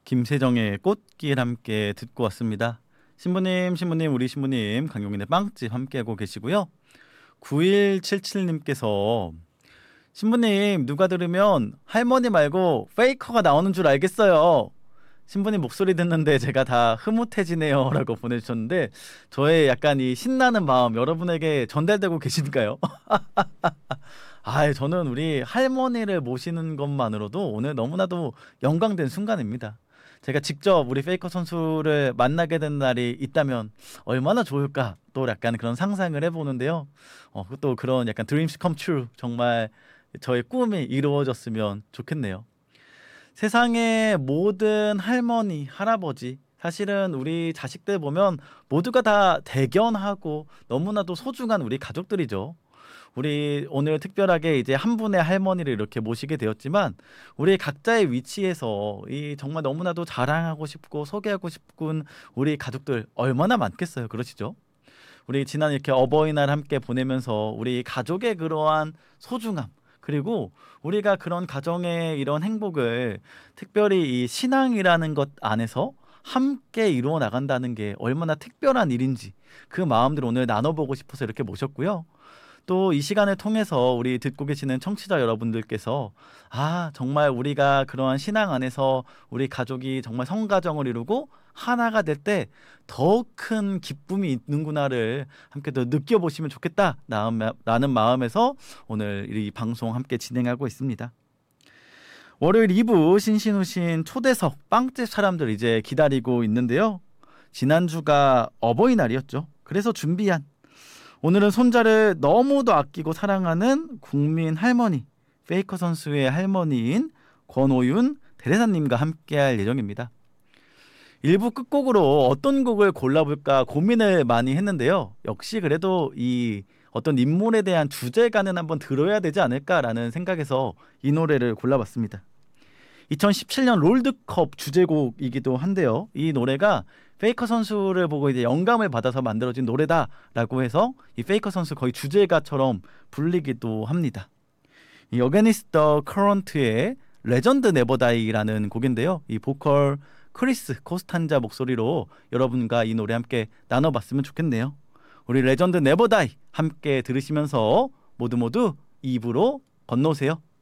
김세정의 꽃길 함께 듣고 왔습니다. 신부님, 우리 신부님, 강용인의 빵집 함께하고 계시고요. 9177님께서 신부님, 누가 들으면 할머니 말고 페이커가 나오는 줄 알겠어요. 신부님 목소리 듣는데 제가 다 흐뭇해지네요 라고 보내주셨는데, 저의 약간 이 신나는 마음 여러분에게 전달되고 계신가요? 저는 우리 할머니를 모시는 것만으로도 오늘 너무나도 영광된 순간입니다. 제가 직접 우리 페이커 선수를 만나게 된 날이 있다면 얼마나 좋을까, 또 약간 그런 상상을 해보는데요. 또 그런 약간 dreams come true, 정말 저의 꿈이 이루어졌으면 좋겠네요. 세상의 모든 할머니, 할아버지, 사실은 우리 자식들 보면 모두가 다 대견하고 너무나도 소중한 우리 가족들이죠. 우리 오늘 특별하게 이제 한 분의 할머니를 이렇게 모시게 되었지만, 우리 각자의 위치에서 이 정말 너무나도 자랑하고 싶고 소개하고 싶은 우리 가족들 얼마나 많겠어요. 그러시죠? 우리 지난 이렇게 어버이날 함께 보내면서 우리 가족의 그러한 소중함, 그리고 우리가 그런 가정의 이런 행복을 특별히 이 신앙이라는 것 안에서 함께 이루어 나간다는 게 얼마나 특별한 일인지, 그 마음들 오늘 나눠보고 싶어서 이렇게 모셨고요. 또 이 시간을 통해서 우리 듣고 계시는 청취자 여러분들께서 정말 우리가 그러한 신앙 안에서 우리 가족이 정말 성가정을 이루고 하나가 될 때 더 큰 기쁨이 있는구나를 함께 더 느껴보시면 좋겠다 라는 마음에서 오늘 이 방송 함께 진행하고 있습니다. 월요일 2부 신신우신 초대석 빵집 사람들 이제 기다리고 있는데요. 지난주가 어버이날이었죠. 그래서 준비한, 오늘은 손자를 너무도 아끼고 사랑하는 국민 할머니, 페이커 선수의 할머니인 권오윤 대대사님과 함께할 예정입니다. 1부 끝곡으로 어떤 곡을 골라볼까 고민을 많이 했는데요. 역시 그래도 이 어떤 인물에 대한 주제가는 한번 들어야 되지 않을까라는 생각에서 이 노래를 골라봤습니다. 2017년 롤드컵 주제곡이기도 한데요. 이 노래가 페이커 선수를 보고 이제 영감을 받아서 만들어진 노래다라고 해서 이 페이커 선수 거의 주제가처럼 불리기도 합니다. 이 어게니스트 더 커런트의 레전드 네버 다이라는 곡인데요. 이 보컬 크리스 코스탄자 목소리로 여러분과 이 노래 함께 나눠봤으면 좋겠네요. 우리 레전드 네버 다이 함께 들으시면서 모두 2부로 건너오세요.